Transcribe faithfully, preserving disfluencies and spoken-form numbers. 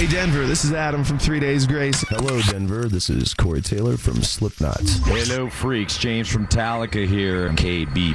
Hey, Denver, this is Adam from Three Days Grace. Hello, Denver. This is Corey Taylor from Slipknot. Hello, freaks. James from Metallica here. K B